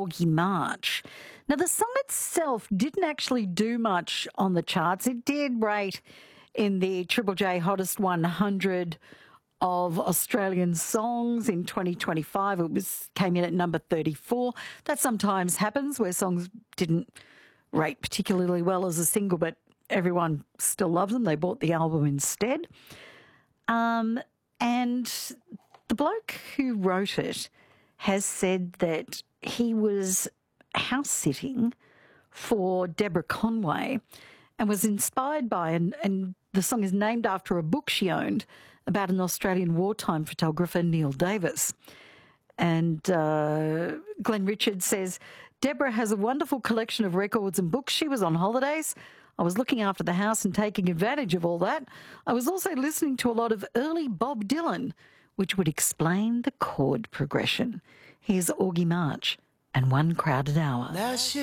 Augie March. Now, the song itself didn't actually do much on the charts. It did rate in the Triple J Hottest 100 of Australian songs in 2025. It came in at number 34. That sometimes happens where songs didn't rate particularly well as a single, but everyone still loves them. They bought the album instead. And the bloke who wrote it has said that he was house sitting for Deborah Conway and was inspired by, and the song is named after a book she owned about an Australian wartime photographer, Neil Davis. And Glenn Richards says, Deborah has a wonderful collection of records and books. She was on holidays. I was looking after the house and taking advantage of all that. I was also listening to a lot of early Bob Dylan, which would explain the chord progression. Here's Augie March and One Crowded Hour.